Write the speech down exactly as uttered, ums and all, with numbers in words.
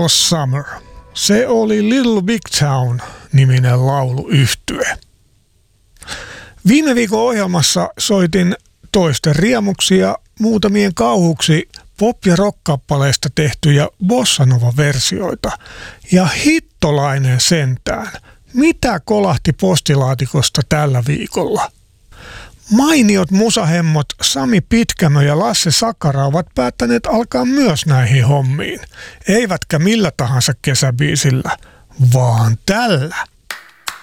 Was Summer. Se oli Little Big Town-niminen lauluyhtye. Viime viikon ohjelmassa soitin toisten riemuksi ja muutamien kauhuksi pop- ja rock-kappaleista tehtyjä bossanova-versioita. Ja hittolainen sentään. Mitä kolahti postilaatikosta tällä viikolla? Mainiot musahemmot Sami Pitkämö ja Lasse Sakara ovat päättäneet alkaa myös näihin hommiin. Eivätkä millä tahansa kesäbiisillä, vaan tällä.